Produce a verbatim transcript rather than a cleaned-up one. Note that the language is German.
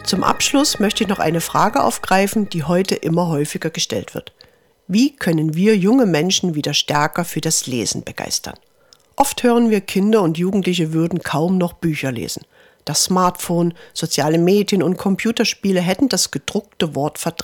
Zum Abschluss möchte ich noch eine Frage aufgreifen, die heute immer häufiger gestellt wird. Wie können wir junge Menschen wieder stärker für das Lesen begeistern? Oft hören wir, Kinder und Jugendliche würden kaum noch Bücher lesen. Das Smartphone, soziale Medien und Computerspiele hätten das gedruckte Wort verdrängt.